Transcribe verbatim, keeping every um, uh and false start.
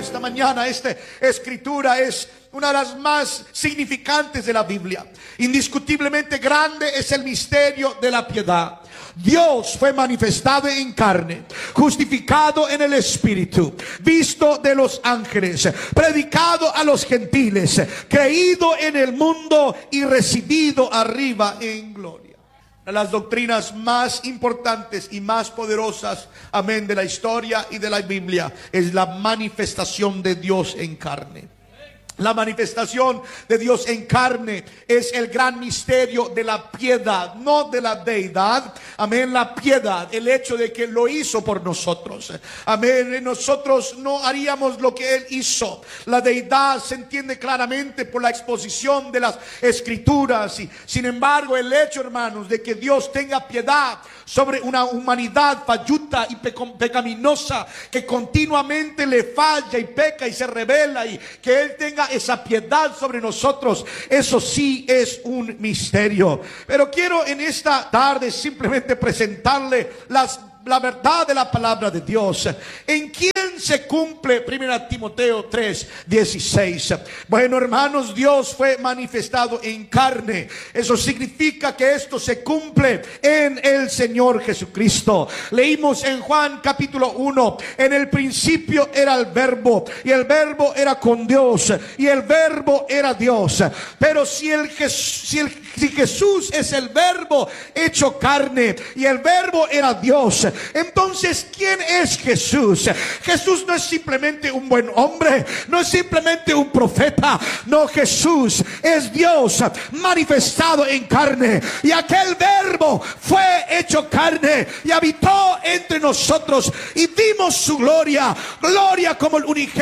esta mañana, esta escritura es una de las más significantes de la Biblia. Indiscutiblemente grande es el misterio de la piedad. Dios fue manifestado en carne, justificado en el Espíritu, visto de los ángeles, predicado a los gentiles, creído en el mundo y recibido arriba en gloria. Una de las doctrinas más importantes y más poderosas, amén, de la historia y de la Biblia es la manifestación de Dios en carne. La manifestación de Dios en carne es el gran misterio de la piedad, no de la deidad. Amén, la piedad, el hecho de que lo hizo por nosotros. Amén, nosotros no haríamos lo que Él hizo. La deidad se entiende claramente por la exposición de las escrituras. Y, sin embargo, el hecho, hermanos, de que Dios tenga piedad sobre una humanidad falluta y pecaminosa, que continuamente le falla y peca y se rebela, y que Él tenga esa piedad sobre nosotros, eso sí es un misterio. Pero quiero en esta tarde simplemente presentarle las la verdad de la palabra de Dios. ¿En quién se cumple? Primera Timoteo tres dieciséis. Bueno, hermanos, Dios fue manifestado en carne. Eso significa que esto se cumple en el Señor Jesucristo. Leímos en Juan capítulo uno: en el principio era el verbo, y el verbo era con Dios, y el verbo era Dios. Pero si, el, si, el, si Jesús es el verbo hecho carne, y el verbo era Dios, entonces ¿quién es Jesús? Jesús no es simplemente un buen hombre, no es simplemente un profeta. No, Jesús es Dios manifestado en carne, y aquel verbo fue hecho carne y habitó entre nosotros, y vimos su gloria, gloria como el unigénito